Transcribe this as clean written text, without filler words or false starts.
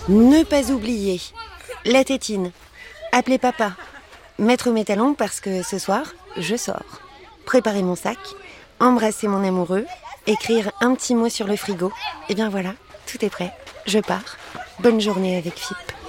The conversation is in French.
Ne pas oublier la tétine, appeler papa, mettre mes talons parce que ce soir, je sors, préparer mon sac, embrasser mon amoureux, écrire un petit mot sur le frigo. Et bien voilà, tout est prêt, je pars. Bonne journée avec Fipp.